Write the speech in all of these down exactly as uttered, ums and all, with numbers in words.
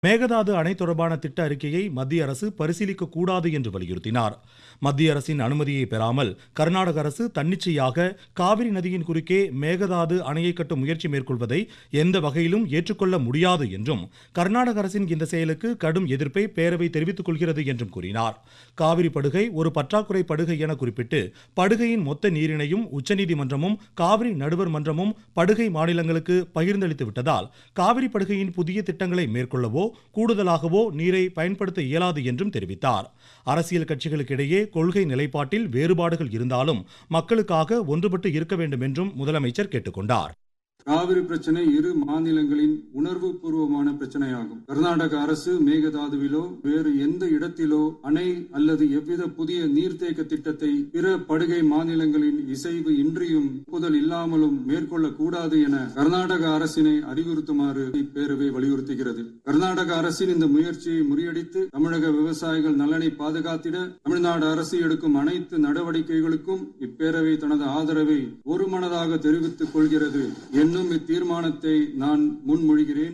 மேகதாது அணை தொடர்பான திட்ட அறிக்கையை மத்திய அரசு பரிசீலிக்க கூடாது என்று வலியுறுத்தினார். மத்திய அரசின் அனுமதியை பெறாமல் கர்நாடக அரசு தன்னிச்சையாக காவிரி நதியின் குறுக்கே மேகதாது அணையை கட்டும் முயற்சி மேற்கொள்வதை எந்த வகையிலும் ஏற்றுக்கொள்ள முடியாது என்றும், கர்நாடக அரசின் இந்த செயலுக்கு கடும் எதிர்ப்பை பேரவை தெரிவித்துக் கொள்கிறது என்றும் கூறினார். காவிரி படுகை ஒரு பற்றாக்குறை படுகை என குறிப்பிட்டு படுகையின் மொத்த நீரினையும் உச்சநீதிமன்றமும் காவிரி நடுவர் மன்றமும் படுகை மாநிலங்களுக்கு பகிர்ந்தளித்து விட்டதால் காவிரி படுகையின் புதிய திட்டங்களை மேற்கொள்ளவோ கூடுதலாகவோ நீரை பயன்படுத்த இயலாது என்றும் தெரிவித்தார். அரசியல் கட்சிகளுக்கிடையே கொள்கை நிலைப்பாட்டில் வேறுபாடுகள் இருந்தாலும் மக்களுக்காக ஒன்றுபட்டு இருக்க வேண்டும் என்றும் முதலமைச்சர் கேட்டுக்கொண்டார். காவிரி பிரச்சனை இரு மாநிலங்களின் உணர்வு பூர்வமான பிரச்சனையாகும். கர்நாடக அரசு மேகதாதுவிலோ வேறு எந்த இடத்திலோ அணை அல்லது எவ்வித புதிய நீர்த்தேக்க திட்டத்தை பிற படுகை மாநிலங்களின் இசைவு இன்றியும் ஒப்புதல் இல்லாமலும் மேற்கொள்ளக்கூடாது என கர்நாடக அரசினை அறிவுறுத்துமாறு இப்பேரவை வலியுறுத்துகிறது. கர்நாடக அரசின் இந்த முயற்சியை முறியடித்து தமிழக விவசாயிகள் நலனை பாதுகாத்திட தமிழ்நாடு அரசு எடுக்கும் அனைத்து நடவடிக்கைகளுக்கும் இப்பேரவை தனது ஆதரவை ஒருமனதாக தெரிவித்துக் கொள்கிறது. என்னும் இத்தீர்மானத்தை நான் முன்மொழிகிறேன்.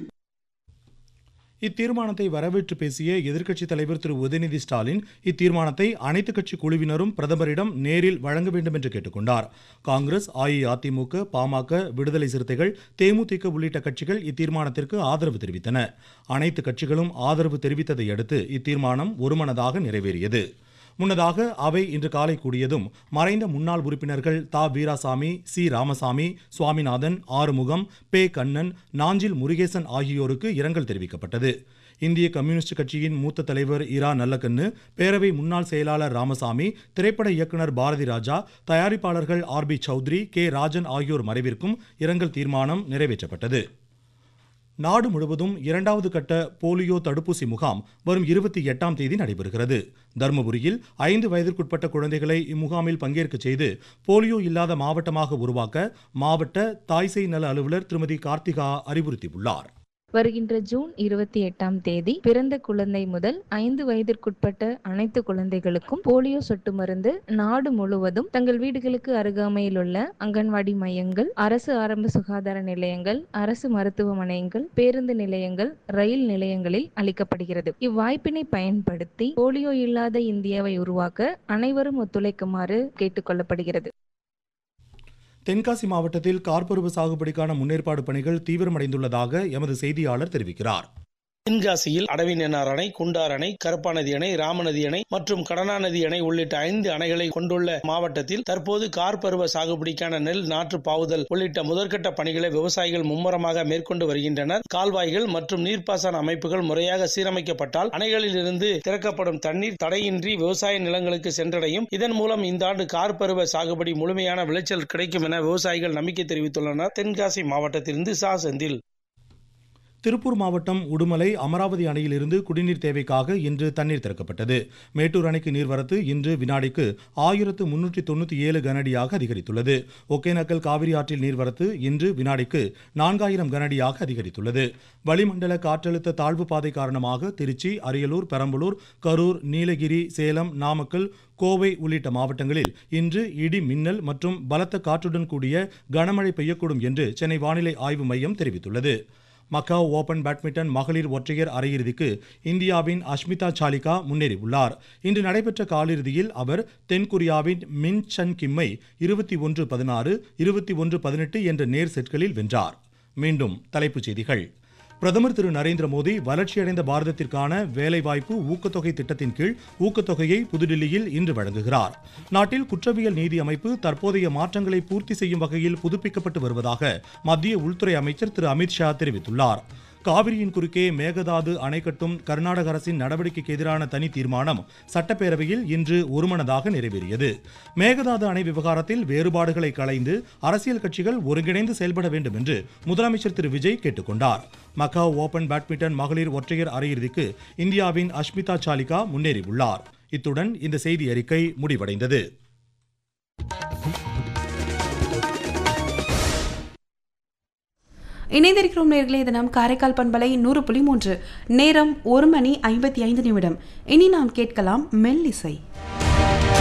இத்தீர்மானத்தை வரவேற்று பேசிய எதிர்க்கட்சித் தலைவர் திரு உதயநிதி ஸ்டாலின் இத்தீர்மானத்தை அனைத்துக் கட்சி குழுவினரும் பிரதமரிடம் நேரில் வழங்க வேண்டும் என்று கேட்டுக்கொண்டார். காங்கிரஸ், அஇஅதிமுக, பாமக, விடுதலை சிறுத்தைகள், தேமுதிக உள்ளிட்ட கட்சிகள் இத்தீர்மானத்திற்கு ஆதரவு தெரிவித்தன. அனைத்து கட்சிகளும் ஆதரவு தெரிவித்ததை அடுத்து இத்தீர்மானம் ஒருமனதாக நிறைவேறியது. முன்னதாக அவை இன்று காலை கூடியதும் மறைந்த முன்னாள் உறுப்பினர்கள் தா வீராசாமி, சி ராமசாமி, சுவாமிநாதன், ஆறுமுகம், பே கண்ணன், நாஞ்சில் முருகேசன் ஆகியோருக்கு இரங்கல் தெரிவிக்கப்பட்டது. இந்திய கம்யூனிஸ்ட் கட்சியின் மூத்த தலைவர் இரா நல்லக்கண்ணு, பேரவை முன்னாள் செயலாளர் ராமசாமி, திரைப்பட இயக்குநர் பாரதி ராஜா, தயாரிப்பாளர்கள் R B Chowdhury, K Rajan ஆகியோர் மறைவிற்கும் இரங்கல் தீர்மானம் நிறைவேற்றப்பட்டது. நாடு முழுவதும் இரண்டாவது கட்ட போலியோ தடுப்பூசி முகாம் வரும் இருபத்தி எட்டாம் தேதி நடைபெறுகிறது. தருமபுரியில் ஐந்து வயதிற்குட்பட்ட குழந்தைகளை இம்முகாமில் பங்கேற்க செய்து போலியோ இல்லாத மாவட்டமாக உருவாக்க மாவட்ட தாய்சேய் நல அலுவலர் திருமதி கார்த்திகா அறிவுறுத்தியுள்ளார். வருகின்ற ஜூன் இருபத்தி எட்டாம் தேதி பிறந்த குழந்தை முதல் ஐந்து வயதிற்குட்பட்ட அனைத்து குழந்தைகளுக்கும் போலியோ சொட்டு மருந்து நாடு முழுவதும் தங்கள் வீடுகளுக்கு அருகாமையில் உள்ள அங்கன்வாடி மையங்கள், அரசு ஆரம்ப சுகாதார நிலையங்கள், அரசு மருத்துவமனைகள், பேருந்து நிலையங்கள், ரயில் நிலையங்களில் அளிக்கப்படுகிறது. இவ்வாய்ப்பினை பயன்படுத்தி போலியோ இல்லாத இந்தியாவை உருவாக்க அனைவரும் ஒத்துழைக்குமாறு கேட்டுக்கொள்ளப்படுகிறது. தென்காசி மாவட்டத்தில் கார்பருவ சாகுபடிக்கான முன்னேற்பாடு பணிகள் தீவிரமடைந்துள்ளதாக எமது செய்தியாளர் தெரிவிக்கிறார். தென்காசியில் அடவிநென்னார் அணை, குண்டார் அணை, கருப்பாநதி அணை, ராமநதி அணை மற்றும் கடனாநதி அணை உள்ளிட்ட ஐந்து அணைகளை கொண்டுள்ள மாவட்டத்தில் தற்போது கார்பருவ சாகுபடிக்கான நெல் நாற்று பாவுதல் உள்ளிட்ட முதற்கட்ட பணிகளை விவசாயிகள் மும்முரமாக மேற்கொண்டு வருகின்றனர். கால்வாய்கள் மற்றும் நீர்ப்பாசன அமைப்புகள் முறையாக சீரமைக்கப்பட்டால் அணைகளில் இருந்து திறக்கப்படும் தண்ணீர் தடையின்றி விவசாய நிலங்களுக்கு சென்றடையும். இதன் மூலம் இந்த ஆண்டு கார்பருவ சாகுபடி முழுமையான விளைச்சல் கிடைக்கும் என விவசாயிகள் நம்பிக்கை தெரிவித்துள்ளனர். தென்காசி மாவட்டத்திலிருந்து சா செந்தில். திருப்பூர் மாவட்டம் உடுமலை அமராவதி அணையிலிருந்து குடிநீர் தேவைக்காக இன்று தண்ணீர் திறக்கப்பட்டது. மேட்டூர் அணைக்கு நீர்வரத்து இன்று வினாடிக்கு ஆயிரத்து முன்னூற்றி தொண்ணூற்றி ஏழு கனஅடியாக அதிகரித்துள்ளது. ஒகேனக்கல் காவிரி ஆற்றில் நீர்வரத்து இன்று வினாடிக்கு நான்காயிரம் கனஅடியாக அதிகரித்துள்ளது. வளிமண்டல காற்றழுத்த தாழ்வு பாதை காரணமாக திருச்சி, அரியலூர், பெரம்பலூர், கரூர், நீலகிரி, சேலம், நாமக்கல், கோவை உள்ளிட்ட மாவட்டங்களில் இன்று இடி மின்னல் மற்றும் பலத்த காற்றுடன் கூடிய கனமழை பெய்யக்கூடும் என்று சென்னை வானிலை ஆய்வு மையம் தெரிவித்துள்ளது. மக்காவ் ஓபன் பேட்மிண்டன் மகளிர் ஒற்றையர் அரையிறுதிக்கு இந்தியாவின் அஷ்மிதா சாலிகா முன்னேறியுள்ளார். இன்று நடைபெற்ற காலிறுதியில் அவர் தென்கொரியாவின் மின் சன் கிம்மை இருபத்தி ஒன்று பதினாறு, இருபத்தி ஒன்று பதினெட்டு என்ற நேர் செட்களில் வென்றார். மீண்டும் தலைப்புச் செய்திகள். பிரதமர் திரு நரேந்திர மோடி வளர்ச்சியடைந்த பாரதத்திற்கான வேலைவாய்ப்பு ஊக்கத்தொகை திட்டத்தின் கீழ் ஊக்கத்தொகையை புதுடில்லியில் இன்று வழங்குகிறார். நாட்டில் குற்றவியல் நீதி அமைப்பு தற்போதைய மாற்றங்களை பூர்த்தி செய்யும் வகையில் புதுப்பிக்கப்பட்டு வருவதாக மத்திய உள்துறை அமைச்சர் திரு அமித்ஷா தெரிவித்துள்ளார். காவிரியின் குறுக்கே மேகதாது அணை கட்டும் கர்நாடக அரசின் நடவடிக்கைக்கு எதிரான தனி தீர்மானம் சட்டப்பேரவையில் இன்று ஒருமனதாக நிறைவேறியது. மேகதாது அணை விவகாரத்தில் வேறுபாடுகளை களைந்து அரசியல் கட்சிகள் ஒருங்கிணைந்து செயல்பட வேண்டும் என்று முதலமைச்சர் திரு விஜய் கேட்டுக்கொண்டார். மக்காவ் ஓபன் பேட்மிண்டன் மகளிர் ஒற்றையர் அரையிறுதிக்கு இந்தியாவின் அஷ்மிதா சாலிகா முன்னேறியுள்ளார். இத்துடன் இந்த செய்தி அறிக்கை முடிவடைந்தது. இணைந்திருக்கிறோம் நேர்களே, இது நாம் காரைக்கால் பண்பலை நூறு புள்ளி மூன்று. நேரம் ஒரு மணி ஐம்பத்தி ஐந்து நிமிடம். இனி நாம் கேட்கலாம் மெல்லிசை.